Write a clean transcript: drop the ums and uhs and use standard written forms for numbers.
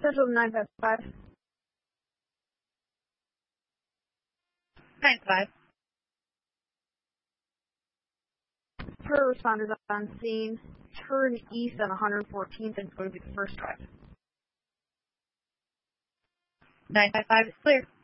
Central 955. 9-5. Per responders on scene. Turn east on 114th and go to the first drive. 955 is clear.